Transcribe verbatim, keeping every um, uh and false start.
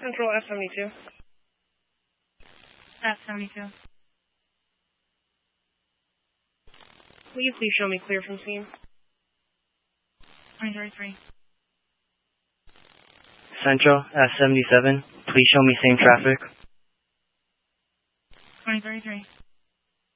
Central F seventy-two. F seventy-two. Will you please show me clear from scene? twenty thirty-three. Central F seventy-seven. Please show me same traffic. twenty thirty-three.